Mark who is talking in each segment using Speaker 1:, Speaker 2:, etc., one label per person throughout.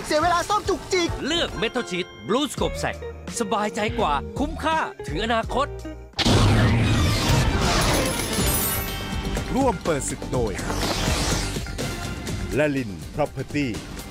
Speaker 1: เสียเวลาซ่อมจุกจิก
Speaker 2: เลือกเมทัลชีตบลูสโคปแสกสบายใจกว่าคุ้มค่าถึงอนาคต
Speaker 3: ร่วมเปิดศึกโดยละลิน Property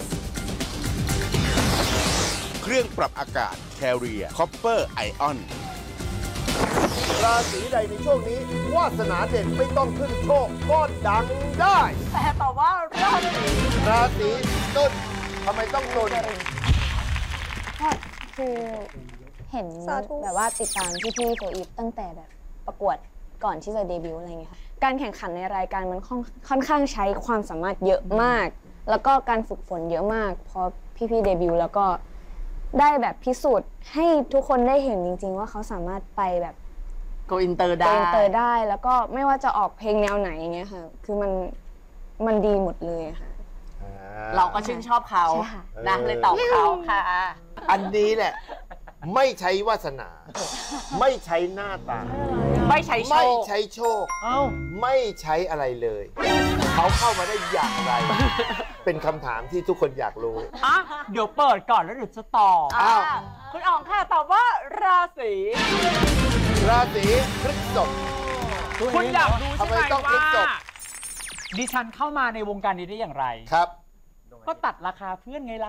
Speaker 4: เครื่องปรับอากาศ Carrier Copper Ion
Speaker 5: ราศีใดในช่วงนี้วาสนาเด่นไม่ต้องพึ่งโชคก็ดังได้
Speaker 6: แต่ตอบว่าราศี
Speaker 5: ตุลทำไมต้องตุล
Speaker 7: ก็คือเห็น
Speaker 6: สาธุ
Speaker 7: แบบว่าติดตามพี่ๆโฟอีฟตั้งแต่แบบประกวดก่อนที่จะเดบิวต์อะไรเงี้ยค่ะการแข่งขันในรายการมันค่อนข้างใช้ความสามารถเยอะมาก แล้วก็การฝึกฝนเยอะมากพอพี่ๆเดบิวต์แล้วก็ได้แบบพิสูจน์ให้ทุกคนได้เห็นจริงๆว่าเขาสามารถไปแบบ
Speaker 6: โกอินเตอร์
Speaker 7: เต
Speaker 6: ได้
Speaker 7: นเตอร์ได้แล้วก็ไม่ว่าจะออกเพลงแนวไหนอย่างเงี้ยค่ะคือมันดีหมดเลยค่ะ
Speaker 6: เราก็ชื่นชอบเขา
Speaker 7: ใช่ค่ะ
Speaker 6: นะเลยตอบเขาค่ะ
Speaker 5: อันนี้แหละ ไม่ใช้วาสนา ไม่ใช้หน้าตา
Speaker 6: ไม่ใช้โช
Speaker 5: ไม่
Speaker 6: ค
Speaker 5: ใช้โชค ไม่ใช้อะไรเลย เขาเข้ามาได้อย่างไร เป็นคำถามที่ทุกคนอยากรู้
Speaker 8: อ่ะเดี๋ยวเปิดก่อนแล้วเดี๋ยวจะตอบ
Speaker 5: อ้าว
Speaker 6: คุณอ๋องค่ะตอบว่าราศี
Speaker 5: ราศีพฤษภ
Speaker 8: คุณอยากรู้
Speaker 5: ทำ
Speaker 8: ใช่
Speaker 5: ไม
Speaker 8: ไหม
Speaker 5: ต้องพฤ
Speaker 8: ว่า
Speaker 5: ษภ
Speaker 8: ดิฉันเข้ามาในวงการนี้ได้อย่างไร
Speaker 5: ครับ
Speaker 8: ก็ตัดราคาเพื่อนไงล่ะ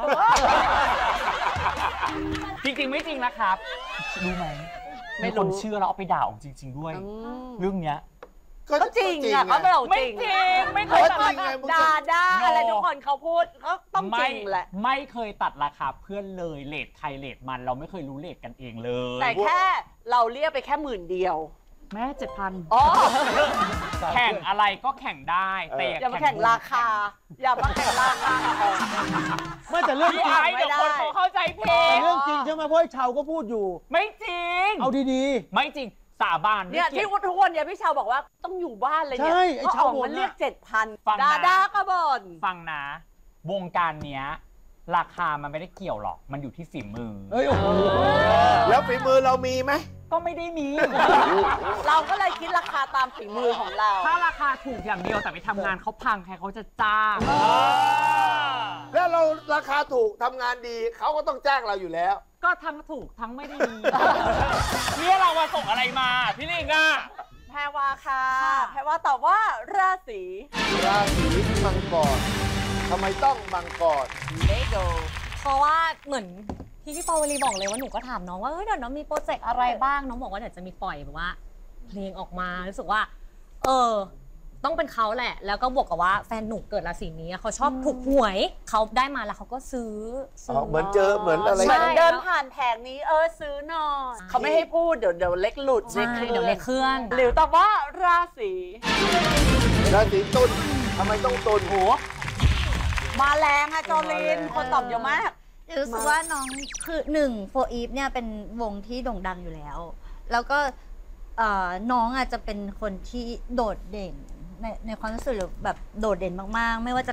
Speaker 8: จริงๆไม่จริงนะครับ รู้ไหมไม่คนเชื่อแล้วเอาไปด่าออกจริง ๆ ด้วย เรื่องเนี้ย
Speaker 6: ก็จริงอ่ะก็เป็นเรา
Speaker 8: ไม่
Speaker 6: จริง
Speaker 8: จริงไม่เคย
Speaker 5: ก็
Speaker 8: ตั
Speaker 5: จ
Speaker 8: ด
Speaker 5: ริงไงมึง
Speaker 6: ด่า
Speaker 5: จะ
Speaker 6: ได้
Speaker 8: โน่
Speaker 6: อะไรทุกคนเขาพูดก็ต้องจริงแหละ
Speaker 8: ไม่เคยตัดราคาเพื่อนเลยเลทใครเลทมันเราไม่เคยรู้เลทกันเองเลย
Speaker 6: แต่แค่เราเรียกไปแค่10,000 เดียว
Speaker 8: แม่7,000
Speaker 6: อ๋อ
Speaker 8: แข่งอะไรก็แข่งได้แต่
Speaker 6: อย่ามาแข่งราคา อย่ามาแข่งราคากับของ
Speaker 9: ไม่แต่เรื่องจ
Speaker 8: พี่
Speaker 9: ริง
Speaker 8: ไอ้เดี๋ยวคนเขาเข้าใจผิ
Speaker 9: แต่
Speaker 8: ด
Speaker 9: เรื่องจริงใช่ไหมเพราะไอ้ชาวก็พูดอยู่
Speaker 8: ไม่จริง
Speaker 9: เอาดี
Speaker 8: ไม่จริงสาบานด้ว
Speaker 6: เนี่ย
Speaker 8: กี
Speaker 6: ที่
Speaker 8: รติ
Speaker 6: ทุกวันเนี่ยพี่ชาวบอกว่าต้องอยู่บ้านเลยเนี่ย
Speaker 9: ใช่ไอ้
Speaker 6: เพราะ
Speaker 9: ชาว
Speaker 6: อ๋อง
Speaker 9: บ่น
Speaker 6: มันเรียก
Speaker 9: อะ
Speaker 8: ฟัง
Speaker 6: 7,000
Speaker 8: นะ
Speaker 6: ดาก็บ่น
Speaker 8: ฟังนะ วงการเนี้ย ราคามันไม่ได้เกี่ยวหรอก มันอยู่ที่ฝีมือ
Speaker 9: เอ้ยโอ้โห
Speaker 5: แล้วฝีมือเรามีไหม
Speaker 8: ก็ไม่ได้มี
Speaker 6: เราก็เลยคิดราคาตามฝีมือของเรา
Speaker 8: ถ้าราคาถูกอย่างเดียวแต่ไปทำงานเขาพังใครเขาจะจ้าง
Speaker 5: แล้วเราราคาถูกทำงานดี เขาก็ต้องจ้างเราอยู่แล้ว
Speaker 8: ก็ทั้งถูกทั้งไม่ได้มี เนี่ยเรามาส่งอะไรมาพี่ลิงอ่ะ
Speaker 6: แพรวาค่ะ แพรวาตอบว่าราศี
Speaker 5: ราศีมังกรทำไมต้องมังกร
Speaker 6: เลโก
Speaker 10: เพราะว่าเหมือนที่พี่ปาวลีบอกเลยว่าหนูก็ถามน้องว่าเฮ้ยเดี๋ยวน้องมีโปรเจกต์อะไรบ้างน้องบอกว่าเดี๋ยวจะมีปล่อยแบบว่า เพลงออกมารู้สึกว่า ต้องเป็นเขาแหละ แล้วก็บวกกับว่าแฟนหนูเกิดราศีนี้เขาชอบถูกหวยเขาได้มาแล้วเขาก็ซื้อ
Speaker 5: เหมือนเจอเหมือนอะไร
Speaker 6: เหมือน
Speaker 10: ใช่
Speaker 6: เดินผ่านแผงนี้ซื้อหน่อยเขาไม่ให้พูดเดี๋ยวเล็กหลุด
Speaker 10: ใช่เดี๋ยวเลขเคลื่อน
Speaker 6: หรือตอบว่าราศี
Speaker 5: ราศีตุลทำไมต้องตุล
Speaker 6: โหมาแรงอะจอลินคนตอบเยอะมาก
Speaker 11: รู้สึกว่าน้องคือหนึ่งโฟอีฟเนี่ยเป็นวงที่โด่งดังอยู่แล้ว แล้วก็น้องอาจจะเป็นคนที่โดดเด่นในความรู้สึกหรือแบบโดดเด่นมากๆ ไม่ว่าจะ